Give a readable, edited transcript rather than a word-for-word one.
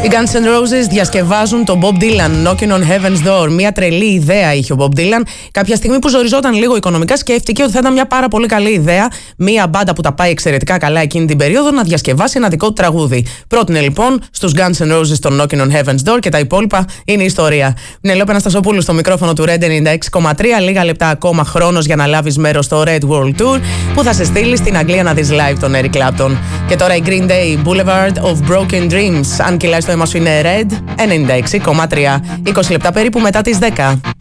Οι Guns N' Roses διασκευάζουν τον Bob Dylan, Knocking on Heaven's Door. Μια τρελή ιδέα είχε ο Bob Dylan. Κάποια στιγμή που ζοριζόταν λίγο οικονομικά, σκέφτηκε ότι θα ήταν μια πάρα πολύ καλή ιδέα μια μπάντα που τα πάει εξαιρετικά καλά εκείνη την περίοδο να διασκευάσει ένα δικό του τραγούδι. Πρότεινε λοιπόν στους Guns N' Roses τον Knocking on Heaven's Door και τα υπόλοιπα είναι ιστορία. Νελόπη Αναστασοπούλου στο μικρόφωνο του Red 96,3. Λίγα λεπτά ακόμα χρόνος για να λάβεις μέρος στο Red World Tour που θα σε στείλει στην Αγγλία να δεις live τον Eric Clapton. Και τώρα η Green Day, Boulevard of Broken Dreams. Αν κυλάει το αίμα σου είναι Red 96,3. 20 λεπτά περίπου μετά τις 10.